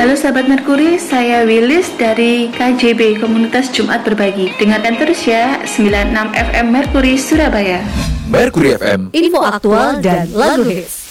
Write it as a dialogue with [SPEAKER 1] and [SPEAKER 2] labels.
[SPEAKER 1] Halo sahabat Merkuri, saya Willis dari KJB Komunitas Jumat Berbagi. Dengarkan terus ya 96 FM Merkuri Surabaya.
[SPEAKER 2] Merkuri FM,
[SPEAKER 3] info aktual dan lagu hits.